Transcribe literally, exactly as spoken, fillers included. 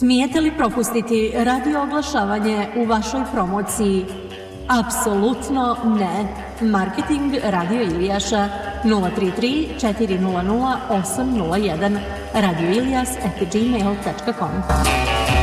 Smijete li propustiti radio oglašavanje u vašoj promociji? Apsolutno ne. Marketing Radio Ilijaša nula tri tri četiri nula nula osam nula jedan radio ilias at gmail dot com.